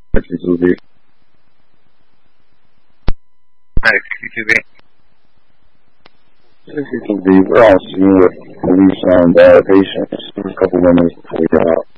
CCTV. Right, CCTV. CCTV, we're all seeing with police and patients. A couple minutes before we got out.